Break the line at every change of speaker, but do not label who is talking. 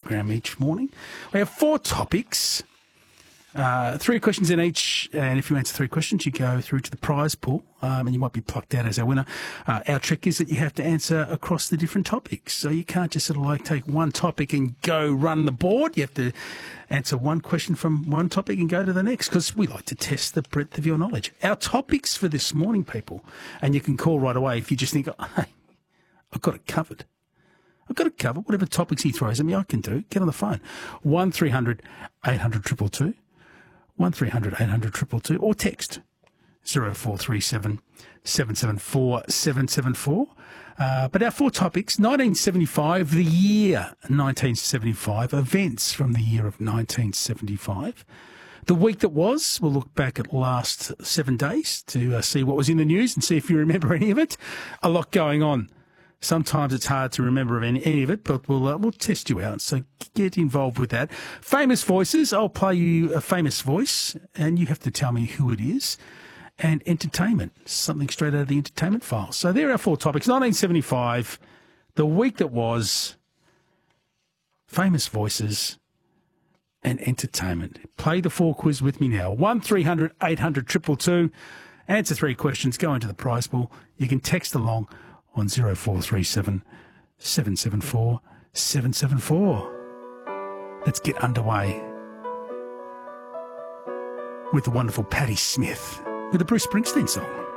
program each morning. We have 4 topics, 3 questions in each, and if you answer 3 questions, you go through to the prize pool, and you might be plucked out as our winner. Our trick is that you have to answer across the different topics, so you can't just sort of like take one topic and go run the board. You have to answer one question from one topic and go to the next, because we like to test the breadth of your knowledge. Our topics for this morning, people, and you can call right away if you just think, oh, hey, I've got it covered. I've got it covered. Whatever topics he throws at me, I can do. Get on the phone. 1300 800 222. 1300 800 222. Or text 0437 774 774. But our 4 topics: 1975, the year 1975, events from the year of 1975. The week that was, we'll look back at the last 7 days to see what was in the news and see if you remember any of it. A lot going on. Sometimes it's hard to remember any of it, but we'll test you out, so get involved with that. Famous voices, I'll play you a famous voice, and you have to tell me who it is. And entertainment, something straight out of the entertainment file. So there are our 4 topics: 1975, the week that was, famous voices, and entertainment. Play the 4 quiz with me now. 1300 800 222. Answer 3 questions, go into the prize pool. You can text along on 0437 774 774. Let's get underway with the wonderful Patti Smith with a Bruce Springsteen song.